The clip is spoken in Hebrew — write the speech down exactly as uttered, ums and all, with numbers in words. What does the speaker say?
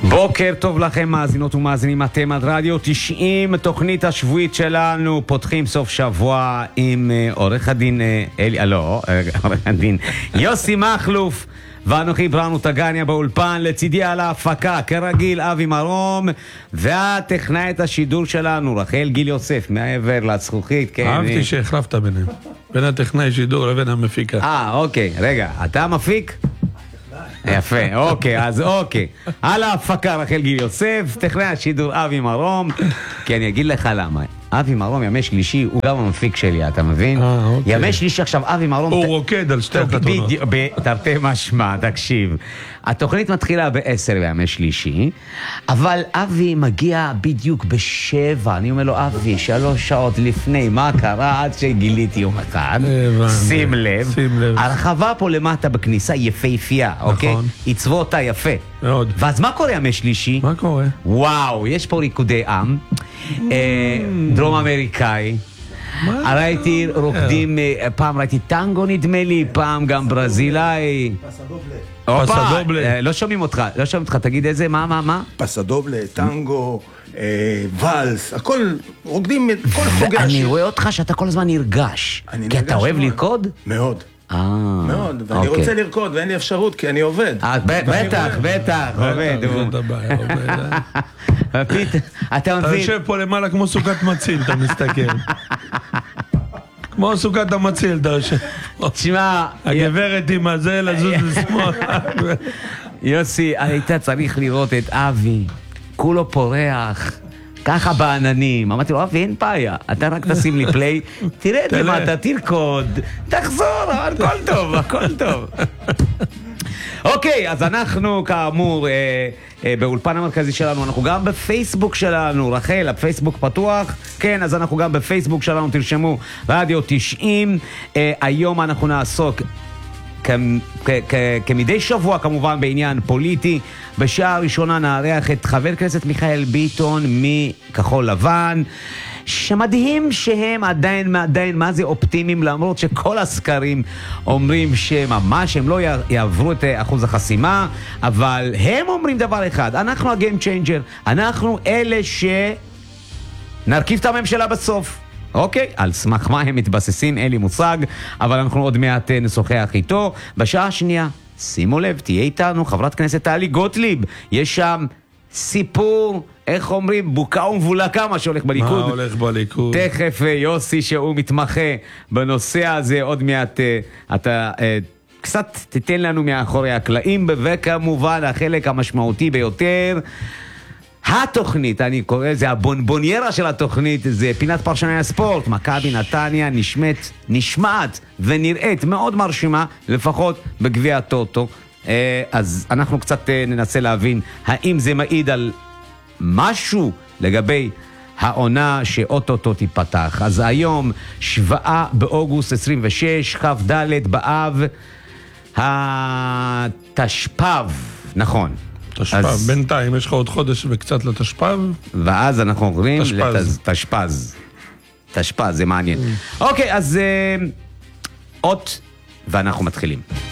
בוקר טוב לכם מאזינות ומאזינים, אתם על רדיו תשעים, תוכנית השבועית שלנו. פותחים סוף שבוע עם עורך הדין אלי, לא, עורך הדין יוסי מחלוף ואנוכי ברנו טגניה באולפן. לצידי על ההפקה כרגיל אבי מרום, והטכנאית השידור שלנו רחל גיל יוסף מעבר לזכוכית. כן, אהבתי שהחלפת ביניהם, בין הטכנאי שידור לבין המפיקה. אה, אוקיי, רגע, אתה מפיק? יפה, אוקיי, אז אוקיי. על ההפקה רחל גיל יוסף, טכנאי השידור אבי מרום. כי אני אגיד לך למה. אבי מרום ימי שלישי הוא גם המפיק שלי, אתה מבין? אה, אוקיי. ימי שלישי עכשיו אבי מרום הוא רוקד על שתי החתונות. תרתי משמע, תקשיב. התוכנית מתחילה בעשר בימי שלישי, אבל אבי מגיע בדיוק בשבע. אני אומר לו, אבי, שלוש שעות לפני, מה קרה עד שגיליתי יום אחד? שים לב. שים לב. הרחבה פה למטה בכניסה יפהפייה, אוקיי? עיצבו אותה יפה. מאוד. ואז מה קורה ימי שלישי? מה קורה? וואו, יש פה ריקודי עם, דרום אמריקאי. ראיתי רוקדים, פעם ראיתי טנגו נדמה לי, פעם גם ברזילאי. פסדובלה. לא שומעים אותך, לא שומעים אותך, תגיד איזה, מה, מה, מה? פסדובלה, טנגו, ולס, הכל, רוקדים את כל חוגי אני השיר. רואה אותך שאתה כל הזמן נרגש. כי אתה אוהב לרקוד? מאוד. אה, מאוד, ואני רוצה לרקוד ואין לי אפשרות כי אני עובד. בטח, בטח, עובד. זאת הבעיה, עובד. אתה אתה מבין? יושב פה למעלה כמו סוכת מציל, אתה מסתכל. כמו סוכת המציל, אתה יושב. תשמע, הגברת עם הזה לזוז לשמאל. יוסי, היית צריך לראות את אבי, כולו פורח, ככה בעננים. אמרתי לו, אבי, אין בעיה, אתה רק תשים לי פליי, תרד למטה, תרקוד, תחזור, הכל טוב, הכל טוב. אוקיי, אז אנחנו כאמור אה, אה, באולפן המרכזי שלנו, אנחנו גם בפייסבוק שלנו, רחל, הפייסבוק פתוח, כן, אז אנחנו גם בפייסבוק שלנו, תרשמו רדיו תשעים. אה, היום אנחנו נעסוק כ- כ- כ- כמדי שבוע כמובן בעניין פוליטי. בשעה הראשונה נארח את חבר כנסת מיכאל ביטון מכחול לבן, שמדהים שהם עדיין, עדיין מה זה אופטימיים, למרות שכל הסקרים אומרים שממש הם לא יעברו את אחוז החסימה, אבל הם אומרים דבר אחד, אנחנו הגיים צ'יינג'ר, אנחנו אלה שנרכיב את הממשלה בסוף. אוקיי, על סמך מה הם מתבססים, אין לי מושג, אבל אנחנו עוד מעט נשוחח איתו. בשעה השנייה, שימו לב, תהיה איתנו חברת כנסת טלי גוטליב, יש שם סיפור, איך אומרים, בוקה ומבולקה, מה שהולך בליכוד. מה הולך בליכוד? תכף יוסי שהוא מתמחה בנושא הזה, עוד מעט אתה קצת תיתן לנו מאחורי הקלעים, וכמובן החלק המשמעותי ביותר, התוכנית, אני קורא, זה הבונבוניירה של התוכנית, זה פינת פרשני הספורט. מכבי נתניה נשמעת, נשמעת ונראית מאוד מרשימה, לפחות בגביע הטוטו. אז אנחנו קצת ננסה להבין האם זה מעיד על משהו לגבי העונה שאוטוטו תיפתח. אז היום שבעה באוגוסט עשרים ושש, כ"ד באב התשפ"ב, נכון. תשפ"ב, בינתיים יש לך עוד חודש וקצת לתשפ"ב. ואז אנחנו עוברים תשפ"ז. לתשפ"ז. תשפ"ז, זה מעניין. אוקיי, אז עוד ואנחנו מתחילים.